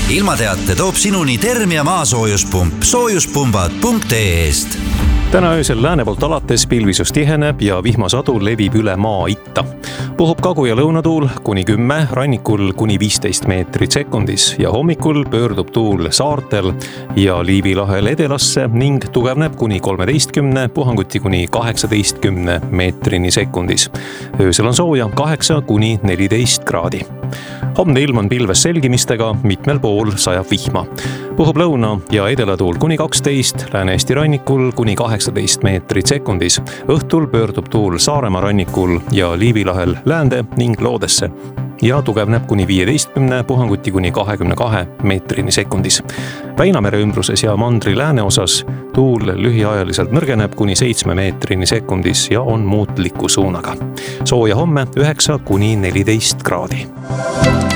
ilmateate toob sinuni Termia maasoojuspump soojuspumbad.ee-st. Täna öösel lääne poolt alates pilvisus tiheneb ja vihmasadu levib üle maa itta. Puhub kagu- ja lõunatuul kuni 10, rannikul kuni 15 meetrit sekundis ja hommikul pöördub tuul saartel ja Liivi lahel edelasse ning tugevneb kuni 13, puhanguti kuni 18 meetrini sekundis. Öösel on sooja 8 kuni 14 kraadi. Homne ilm on pilves selgimistega, mitmel pool sajab vihma. Puhub lõuna- ja edelatuul kuni 12, Lääne-Eesti rannikul kuni 18 meetrit sekundis. Õhtul pöördub tuul Saaremaa rannikul ja Liivi lahel läände ning loodesse ja tugevneb kuni 15, puhanguti kuni 22 meetrini sekundis. Väinamere ümbruses ja mandri lääneosas tuul lühiajaliselt nõrgeneb kuni 7 meetrini sekundis ja on muutliku suunaga. Sooja homme 9 kuni 14 kraadi.